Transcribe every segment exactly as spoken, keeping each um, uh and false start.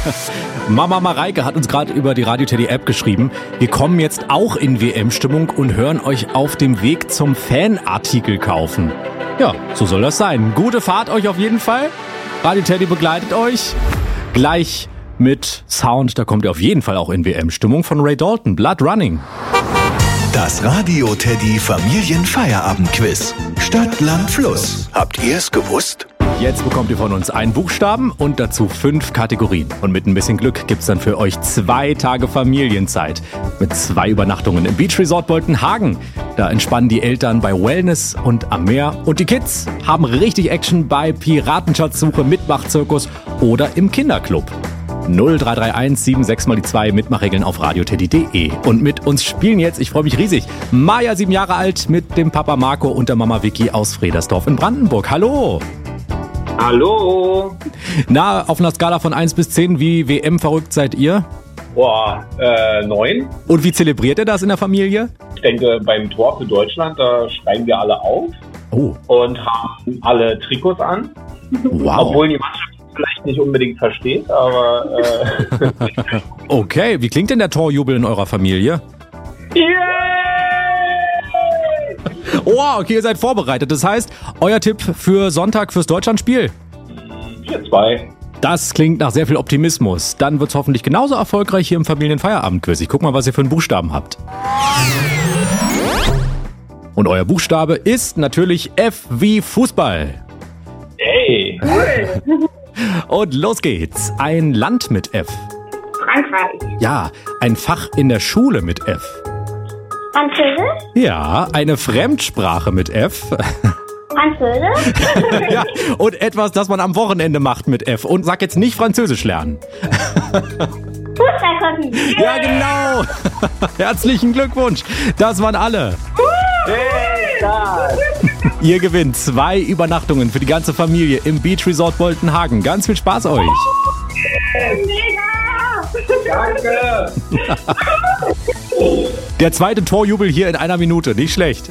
Mama Mareike hat uns gerade über die Radio Teddy App geschrieben. Wir kommen jetzt auch in W M-Stimmung und hören euch auf dem Weg zum Fanartikel kaufen. Ja, so soll das sein. Gute Fahrt euch auf jeden Fall. Radio Teddy begleitet euch. Gleich mit Sound, da kommt ihr auf jeden Fall auch in W M-Stimmung von Ray Dalton. Blood Running. Das Radio Teddy Familienfeierabendquiz. Stadt, Land, Fluss. Habt ihr es gewusst? Jetzt bekommt ihr von uns einen Buchstaben und dazu fünf Kategorien. Und mit ein bisschen Glück gibt's dann für euch zwei Tage Familienzeit. Mit zwei Übernachtungen im Beach Resort Boltenhagen. Da entspannen die Eltern bei Wellness und am Meer. Und die Kids haben richtig Action bei Piratenschatzsuche, Mitmachzirkus oder im Kinderclub. null drei drei eins sieben sechs mal die zwei Mitmachregeln auf radioteddy punkt de. Und mit uns spielen jetzt, ich freue mich riesig, Maja, sieben Jahre alt, mit dem Papa Marco und der Mama Vicky aus Fredersdorf in Brandenburg. Hallo! Hallo! Na, auf einer Skala von eins bis zehn, wie W M-verrückt seid ihr? Boah, äh, neun. Und wie zelebriert ihr das in der Familie? Ich denke, beim Tor für Deutschland, da schreiben wir alle auf. Oh. Und haben alle Trikots an. Wow. Obwohl die Mannschaft vielleicht nicht unbedingt versteht, aber... Äh Okay, wie klingt denn der Torjubel in eurer Familie? Yeah! Oh, okay, ihr seid vorbereitet. Das heißt, euer Tipp für Sonntag fürs Deutschlandspiel? vier zwei. Das klingt nach sehr viel Optimismus. Dann wird's hoffentlich genauso erfolgreich hier im Familienfeierabendquiz. Ich guck mal, was ihr für einen Buchstaben habt. Und euer Buchstabe ist natürlich F wie Fußball. Hey! Und los geht's. Ein Land mit F. Frankreich. Ja, ein Fach in der Schule mit F. Französisch? Ja, eine Fremdsprache mit F. Französisch? Ja, und etwas, das man am Wochenende macht mit F. Und sag jetzt nicht Französisch lernen. Fußball gucken. Ja, genau. Herzlichen Glückwunsch. Das waren alle. Ihr gewinnt zwei Übernachtungen für die ganze Familie im Beach Resort Boltenhagen. Ganz viel Spaß euch. Mega! Danke! Der zweite Torjubel hier in einer Minute. Nicht schlecht.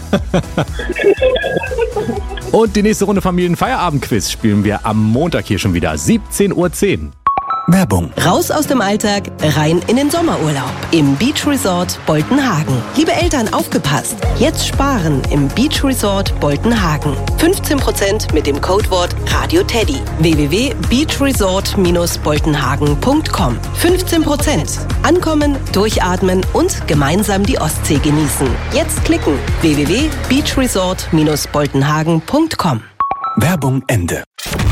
Und die nächste Runde Familienfeierabendquiz spielen wir am Montag hier schon wieder. siebzehn Uhr zehn. Werbung. Raus aus dem Alltag, rein in den Sommerurlaub im Beach Resort Boltenhagen. Liebe Eltern, aufgepasst! Jetzt sparen im Beach Resort Boltenhagen. fünfzehn Prozent mit dem Codewort RADIOTEDDY. w w w punkt beachresort boltenhagen punkt com. fünfzehn Prozent. Ankommen, durchatmen und gemeinsam die Ostsee genießen. Jetzt klicken. w w w punkt beachresort boltenhagen punkt com. Werbung Ende.